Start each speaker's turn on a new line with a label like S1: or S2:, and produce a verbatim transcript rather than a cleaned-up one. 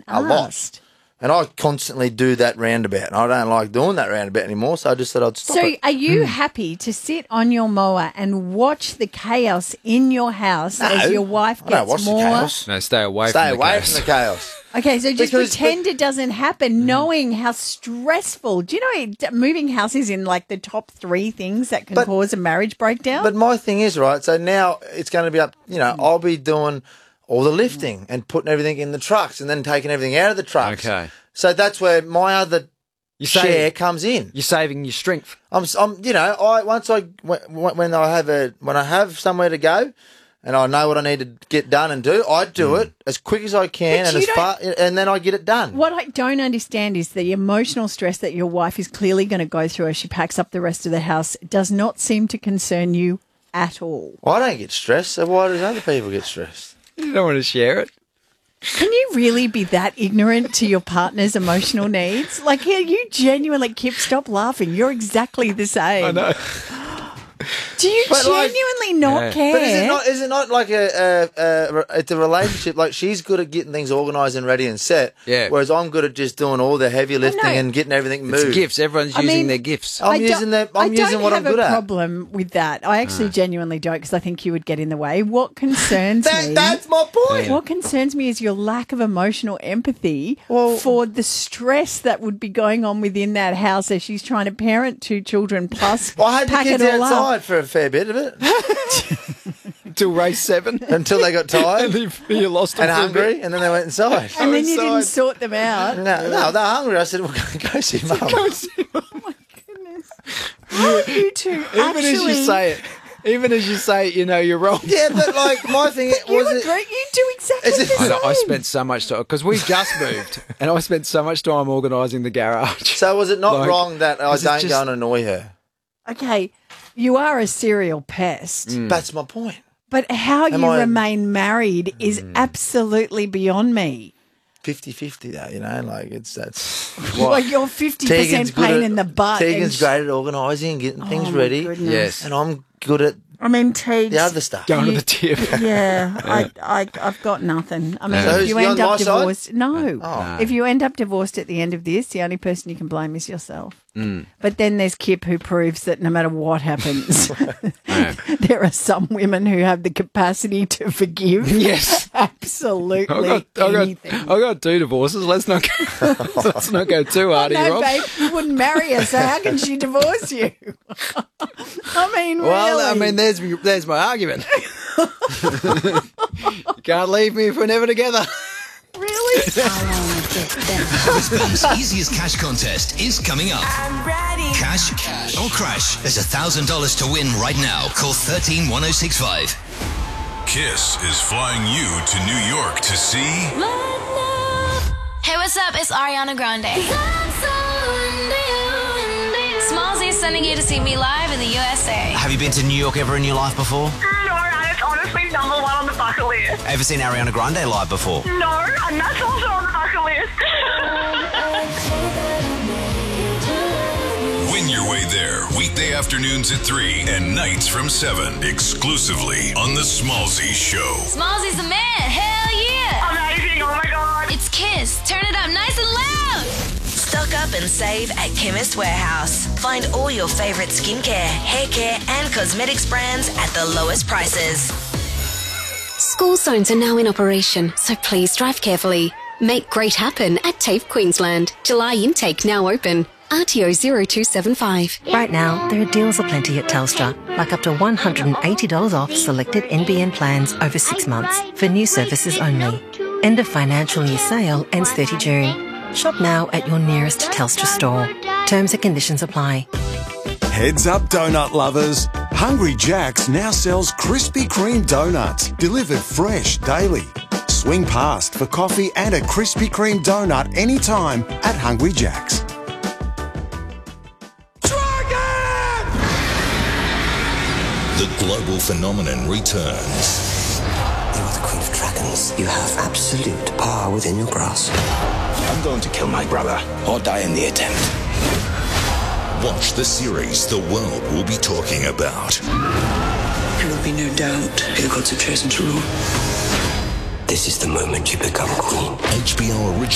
S1: a lot. And I constantly do that roundabout. And I don't like doing that roundabout anymore, so I just said I'd stop
S2: so
S1: it.
S2: are you
S1: Mm.
S2: happy to sit on your mower and watch the chaos in your house
S1: No,
S2: as your wife
S1: I don't
S2: gets
S1: watch the
S2: more?
S1: chaos.
S3: No, stay away
S1: Stay
S3: from the
S1: away
S3: chaos.
S1: from the chaos.
S2: Okay, so just
S1: Because-
S2: pretend it doesn't happen, knowing how stressful. Do you know it- moving house is in like the top three things that can
S1: But-
S2: cause a marriage breakdown?
S1: But my thing is, right, so now it's going to be up, you know, I'll be doing all the lifting and putting everything in the trucks and then taking everything out of the trucks.
S3: Okay.
S1: So that's where my other
S3: You
S1: share
S3: say
S1: comes in.
S3: you're saving your strength.
S1: I'm, I'm, you know, I once I when when I have a when I have somewhere to go, and I know what I need to get done and do, I do it as quick as I can
S2: But
S1: and
S2: you
S1: as far, and then I get it done.
S2: What I don't understand is the emotional stress that your wife is clearly going to go through as she packs up the rest of the house does not seem to concern you at all.
S1: I don't get stressed, so why does other people get stressed?
S3: You don't want to share it.
S2: Can you really be that ignorant to your partner's emotional needs? Like, yeah, you genuinely, Kip, stop laughing. You're exactly the same.
S3: I know.
S2: Do you
S1: But, like-
S2: genuinely not
S3: Yeah.
S2: care?
S1: But is it not? Is it not like a, a, a it's a relationship? Like she's good at getting things organised and ready and set.
S3: Yeah.
S1: Whereas I'm good at just doing all the heavy lifting
S2: know.
S1: and getting everything
S3: It's
S1: moved.
S3: gifts. Everyone's
S2: I
S3: using
S2: mean,
S3: their gifts.
S1: I'm
S2: I don't-
S1: using the- I'm
S2: I
S1: using what I'm good
S2: don't have
S1: at.
S2: a problem with that. I actually genuinely don't because I think you would get in the way. What concerns
S1: That,
S2: me...
S1: that's my point.
S2: What concerns me is your lack of emotional empathy
S1: Well-
S2: for the stress that would be going on within that house as she's trying to parent two children plus
S1: Well, I had the
S2: pack
S1: kids
S2: it all
S1: outside
S2: up.
S1: for a fair bit of it
S3: Till race seven.
S1: until they got tired
S3: And you you lost them
S1: and
S3: for a bit.
S1: hungry, and then they went inside.
S2: And then you
S3: inside.
S2: didn't sort them out.
S1: No, no, they're hungry. I said, "Well, go, go see mum."
S2: How are you two
S3: Even
S2: actually...
S3: as you say it, even as you say it, you know you're wrong.
S1: Yeah, but like my thing
S2: You
S1: was
S2: agree.
S1: it.
S2: You do exactly
S1: Is it-
S2: the
S3: I,
S2: same.
S3: know, I spent so much time because we just moved, and I spent so much time organising the garage.
S1: So was it not
S3: Like,
S1: wrong that I
S3: 'cause it's
S1: don't
S3: just-
S1: go and annoy her?
S2: Okay, you are a serial pest.
S1: That's my point.
S2: But how
S1: Am
S2: you
S1: I-
S2: remain married is absolutely beyond me.
S1: fifty-fifty though, you know, like it's that's
S2: Well, you're fifty percent
S1: good
S2: pain
S1: at-
S2: in the butt. and
S1: Tegan's
S2: sh-
S1: great at organising and getting things
S2: Oh, my
S1: ready.
S2: goodness.
S3: Yes.
S1: And I'm good at
S2: I mean, Teagues.
S1: the other stuff.
S3: Going
S2: You-
S3: to the tip.
S2: Yeah, I, I, I've got nothing. I mean,
S3: So
S2: if
S1: who's
S2: you
S1: you
S2: end
S1: on my
S2: up
S1: side?
S2: divorced, no.
S1: Oh.
S2: If you end up divorced at the end of this, the only person you can blame is yourself. But then there's Kip, who proves that no matter what happens, there are some women who have the capacity to forgive.
S3: Yes.
S2: absolutely
S3: I got, I got,
S2: anything.
S3: I got two divorces. Let's not go, let's not go too hard here,
S2: No,
S3: Rob.
S2: babe, you wouldn't marry her, so how can she divorce you? I mean,
S3: Well, I
S2: really.
S3: mean, there's there's my argument. You can't leave me if we're never together.
S2: really?
S4: Brisbane's easiest cash contest is coming up.
S5: I'm ready.
S4: Cash, cash or crash. There's a thousand dollars to win right now. Call thirteen one oh six five.
S6: Kiss is flying you to New York to see
S7: Hey, what's up? It's Ariana Grande. Smallzy is sending you to see me live in the U S A.
S8: Have you been to New York ever in your life before?
S5: No, and it's honestly number one on the bucket list.
S8: Ever seen Ariana Grande live before?
S5: No, and that's also on the bucket list.
S6: Win your way there weekday afternoons at three and nights from seven exclusively on The Smallzy Show.
S7: Smallzy's the man. Hell yeah.
S5: Amazing, oh my god.
S7: It's Kiss. Turn it up nice and loud.
S9: Stock up and save at Chemist Warehouse. Find all your favourite skincare, hair care and cosmetics brands at the lowest prices.
S10: School zones are now in operation, so please drive carefully. Make great happen at TAFE Queensland. July intake now open. R T O zero two seven five.
S11: Right now, there are deals aplenty at Telstra, like up to one hundred eighty dollars off selected N B N plans over six months for new services only. End of financial year sale ends thirtieth of June. Shop now at your nearest Telstra store. Terms and conditions apply.
S12: Heads up, donut lovers. Hungry Jack's now sells Krispy Kreme donuts, delivered fresh daily. Swing past for coffee and a Krispy Kreme donut anytime at Hungry Jack's.
S4: The global phenomenon returns.
S13: You are the Queen of Dragons. You have absolute power within your grasp.
S14: I'm going to kill my brother or die in the attempt.
S4: Watch the series the world will be talking about.
S13: There will be no doubt who gods have chosen to rule. This is the moment you become queen.
S4: H B O original.